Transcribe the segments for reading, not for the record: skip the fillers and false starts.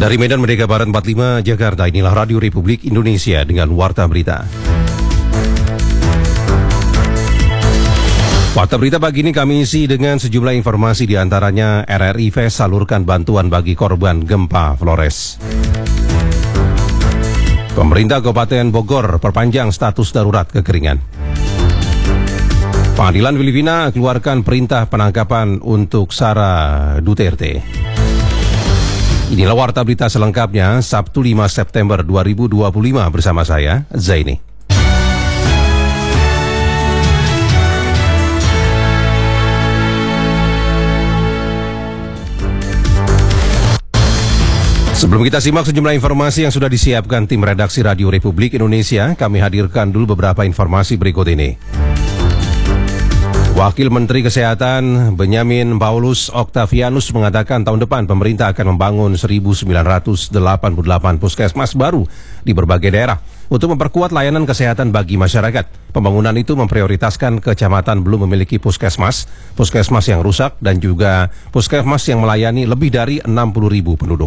Dari Medan Merdeka Barat 45 Jakarta, inilah Radio Republik Indonesia dengan Warta Berita. Warta Berita pagi ini kami isi dengan sejumlah informasi, diantaranya RRI Fest salurkan bantuan bagi korban gempa Flores. Pemerintah Kabupaten Bogor perpanjang status darurat kekeringan. Pengadilan Filipina keluarkan perintah penangkapan untuk Sara Duterte. Inilah Warta Berita selengkapnya, Sabtu 5 September 2025 bersama saya, Zaini. Sebelum kita simak sejumlah informasi yang sudah disiapkan tim redaksi Radio Republik Indonesia, kami hadirkan dulu beberapa informasi berikut ini. Wakil Menteri Kesehatan Benyamin Paulus Octavianus mengatakan tahun depan pemerintah akan membangun 1.988 puskesmas baru di berbagai daerah untuk memperkuat layanan kesehatan bagi masyarakat. Pembangunan itu memprioritaskan kecamatan belum memiliki puskesmas, puskesmas yang rusak, dan juga puskesmas yang melayani lebih dari 60.000 penduduk.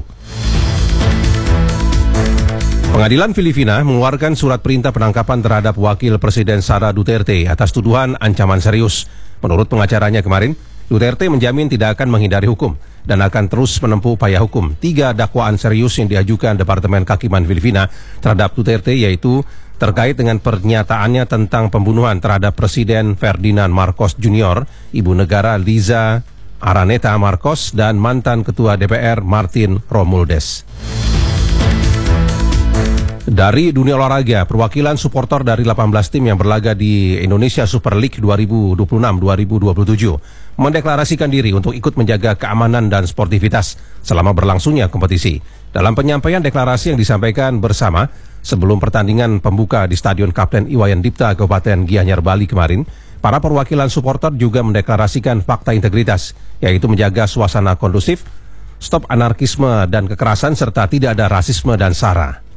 Pengadilan Filipina mengeluarkan surat perintah penangkapan terhadap Wakil Presiden Sara Duterte atas tuduhan ancaman serius. Menurut pengacaranya kemarin, Duterte menjamin tidak akan menghindari hukum dan akan terus menempuh upaya hukum. 3 dakwaan serius yang diajukan Departemen Kehakiman Filipina terhadap Duterte yaitu terkait dengan pernyataannya tentang pembunuhan terhadap Presiden Ferdinand Marcos Jr., Ibu Negara Liza Araneta Marcos, dan mantan Ketua DPR Martin Romualdez. Dari dunia olahraga, perwakilan supporter dari 18 tim yang berlaga di Indonesia Super League 2026-2027 mendeklarasikan diri untuk ikut menjaga keamanan dan sportivitas selama berlangsungnya kompetisi. Dalam penyampaian deklarasi yang disampaikan bersama sebelum pertandingan pembuka di Stadion Kapten Iwayan Dipta, Kabupaten Gianyar, Bali kemarin, para perwakilan supporter juga mendeklarasikan fakta integritas, yaitu menjaga suasana kondusif, stop anarkisme dan kekerasan, serta tidak ada rasisme dan sara.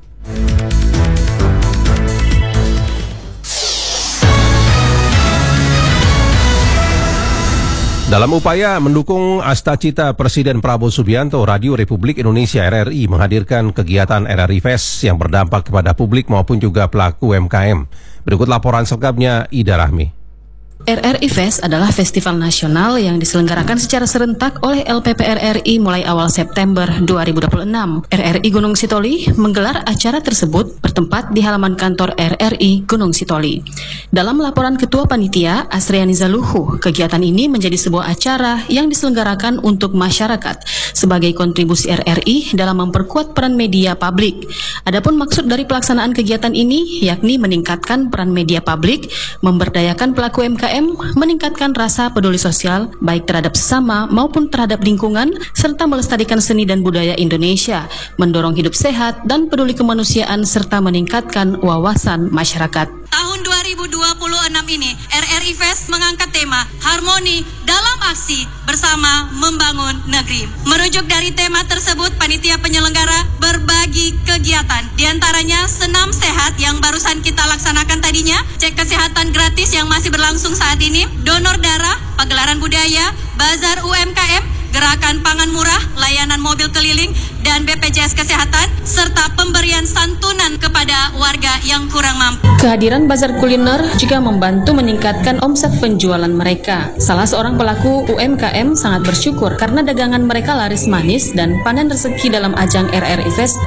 Dalam upaya mendukung Astacita Presiden Prabowo Subianto, Radio Republik Indonesia RRI menghadirkan kegiatan RRI Fest yang berdampak kepada publik maupun juga pelaku UMKM. Berikut laporan selengkapnya Ida Rahmi. RRI Fest adalah festival nasional yang diselenggarakan secara serentak oleh LPP RRI mulai awal September 2026. RRI Gunung Sitoli menggelar acara tersebut bertempat di halaman kantor RRI Gunung Sitoli. Dalam laporan Ketua Panitia Asriani Zaluhu, kegiatan ini menjadi sebuah acara yang diselenggarakan untuk masyarakat sebagai kontribusi RRI dalam memperkuat peran media publik. Adapun maksud dari pelaksanaan kegiatan ini yakni meningkatkan peran media publik, memberdayakan pelaku UMKM, meningkatkan rasa peduli sosial baik terhadap sesama maupun terhadap lingkungan, serta melestarikan seni dan budaya Indonesia, mendorong hidup sehat dan peduli kemanusiaan, serta meningkatkan wawasan masyarakat. Tahun 2026 ini, RRI Fest mengangkat tema Harmoni dalam Aksi Bersama Membangun Negeri. Merujuk dari tema tersebut, panitia penyelenggara berbagi kegiatan. Di antaranya senam sehat yang barusan kita laksanakan tadinya, cek kesehatan gratis yang masih berlangsung saat ini, donor darah, pagelaran budaya, bazar UMKM, gerakan pangan murah, layanan mobil keliling, dan BPJS Kesehatan, serta pemberian santunan kepada warga yang kurang mampu. Kehadiran bazar kuliner juga membantu meningkatkan omset penjualan mereka. Salah seorang pelaku UMKM sangat bersyukur karena dagangan mereka laris manis dan panen rezeki dalam ajang RRI Fest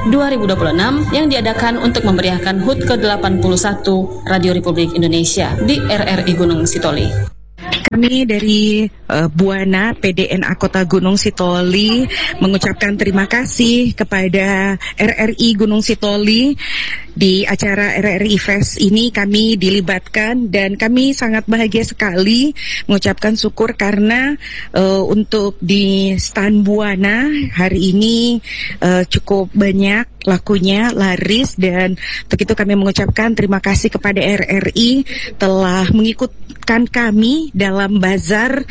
2026 yang diadakan untuk memeriahkan HUT ke-81 Radio Republik Indonesia di RRI Gunung Sitoli. Kami dari Buana PDNA Kota Gunung Sitoli mengucapkan terima kasih kepada RRI Gunung Sitoli. Di acara RRI Fest ini kami dilibatkan dan kami sangat bahagia sekali mengucapkan syukur karena untuk di stand Buana hari ini cukup banyak lakunya, laris, dan untuk itu kami mengucapkan terima kasih kepada RRI telah mengikutkan kami dalam bazar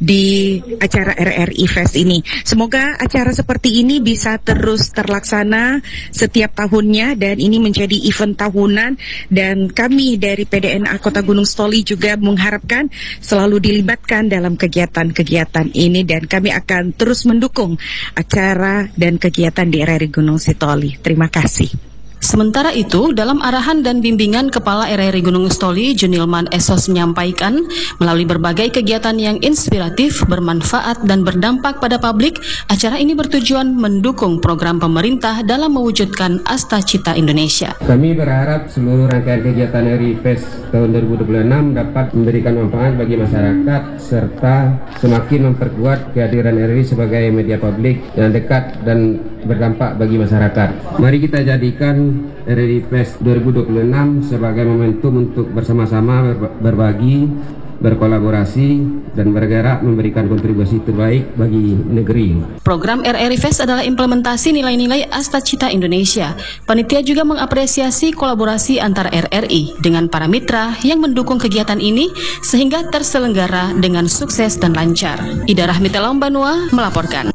di acara RRI Fest ini. Semoga acara seperti ini bisa terus terlaksana setiap tahunnya dan ini menjadi menjadi event tahunan, dan kami dari PDNA Kota Gunung Sitoli juga mengharapkan selalu dilibatkan dalam kegiatan-kegiatan ini, dan kami akan terus mendukung acara dan kegiatan di RRI Gunung Sitoli. Terima kasih. Sementara itu, dalam arahan dan bimbingan Kepala RRI Gunung Sitoli, Junilman Esos menyampaikan, melalui berbagai kegiatan yang inspiratif, bermanfaat, dan berdampak pada publik, acara ini bertujuan mendukung program pemerintah dalam mewujudkan Astacita Indonesia. Kami berharap seluruh rangkaian kegiatan RRI Fest tahun 2026 dapat memberikan manfaat bagi masyarakat, serta semakin memperkuat kehadiran RRI sebagai media publik yang dekat dan berdampak bagi masyarakat. Mari kita jadikan RRI Fest 2026 sebagai momentum untuk bersama-sama berbagi, berkolaborasi, dan bergerak memberikan kontribusi terbaik bagi negeri. Program RRI Fest adalah implementasi nilai-nilai Astacita Indonesia. Panitia juga mengapresiasi kolaborasi antar RRI dengan para mitra yang mendukung kegiatan ini sehingga terselenggara dengan sukses dan lancar. Ida Rahmita Lambanua melaporkan.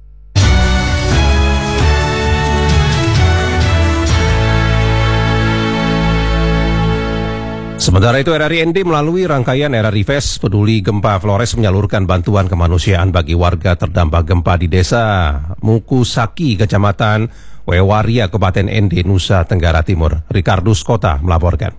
Sementara itu, RRI ND melalui rangkaian RRI Fest Peduli Gempa Flores menyalurkan bantuan kemanusiaan bagi warga terdampak gempa di Desa Mukusaki, Kecamatan Wewaria, Kabupaten ND, Nusa Tenggara Timur. Ricardus Kota melaporkan.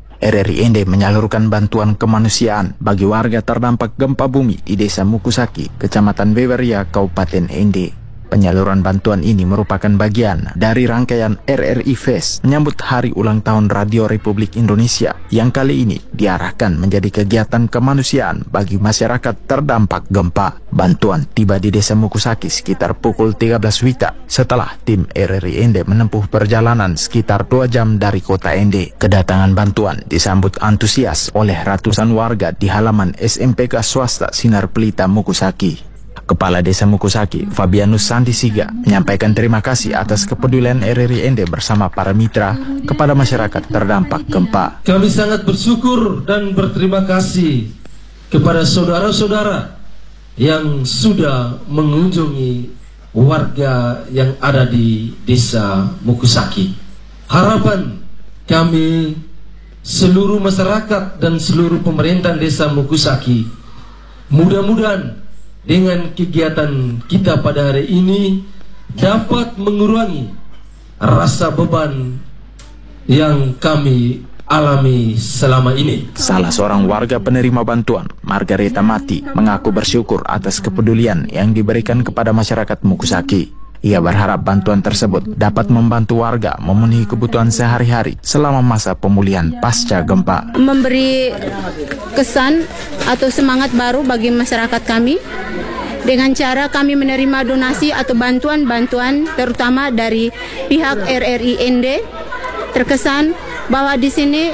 RRI ND menyalurkan bantuan kemanusiaan bagi warga terdampak gempa bumi di Desa Mukusaki, Kecamatan Wewaria, Kabupaten ND. Penyaluran bantuan ini merupakan bagian dari rangkaian RRI Fest menyambut Hari Ulang Tahun Radio Republik Indonesia yang kali ini diarahkan menjadi kegiatan kemanusiaan bagi masyarakat terdampak gempa. Bantuan tiba di Desa Mukusaki sekitar pukul 13 WITA setelah tim RRI ND menempuh perjalanan sekitar 2 jam dari kota ND. Kedatangan bantuan disambut antusias oleh ratusan warga di halaman SMPK swasta Sinar Pelita Mukusaki. Kepala Desa Mukusaki, Fabianus Sandisiga, menyampaikan terima kasih atas kepedulian RRI ND bersama para mitra kepada masyarakat terdampak gempa. Kami sangat bersyukur dan berterima kasih kepada saudara-saudara yang sudah mengunjungi warga yang ada di Desa Mukusaki. Harapan kami, seluruh masyarakat dan seluruh pemerintahan Desa Mukusaki, mudah-mudahan dengan kegiatan kita pada hari ini dapat mengurangi rasa beban yang kami alami selama ini. Salah seorang warga penerima bantuan, Margareta Mati, mengaku bersyukur atas kepedulian yang diberikan kepada masyarakat Mukusaki. Ia berharap bantuan tersebut dapat membantu warga memenuhi kebutuhan sehari-hari selama masa pemulihan pasca gempa. Memberi kesan atau semangat baru bagi masyarakat kami dengan cara kami menerima donasi atau bantuan-bantuan terutama dari pihak RRI ND. Terkesan bahwa di sini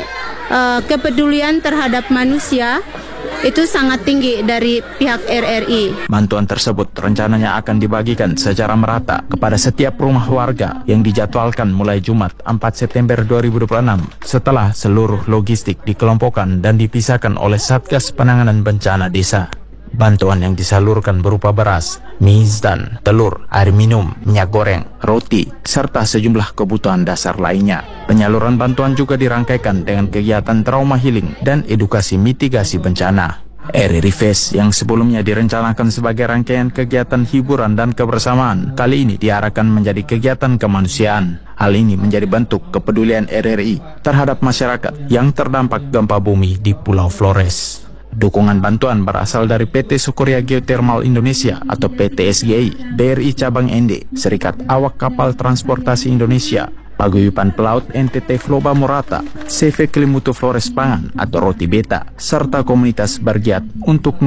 kepedulian terhadap manusia itu sangat tinggi dari pihak RRI. Bantuan tersebut rencananya akan dibagikan secara merata kepada setiap rumah warga yang dijadwalkan mulai Jumat 4 September 2026 setelah seluruh logistik dikelompokkan dan dipisahkan oleh Satgas Penanganan Bencana Desa. Bantuan yang disalurkan berupa beras, mie instan, telur, air minum, minyak goreng, roti, serta sejumlah kebutuhan dasar lainnya. Penyaluran bantuan juga dirangkaikan dengan kegiatan trauma healing dan edukasi mitigasi bencana. RRI Fest yang sebelumnya direncanakan sebagai rangkaian kegiatan hiburan dan kebersamaan, kali ini diarahkan menjadi kegiatan kemanusiaan. Hal ini menjadi bentuk kepedulian RRI terhadap masyarakat yang terdampak gempa bumi di Pulau Flores. Dukungan bantuan berasal dari PT Sukurya Geothermal Indonesia atau PT SGI, BRI Cabang ND, Serikat Awak Kapal Transportasi Indonesia, Paguyuban Pelaut NTT Floba Morata, CV Kelimutu Flores Pangan atau Roti Beta, serta komunitas bergiat untuk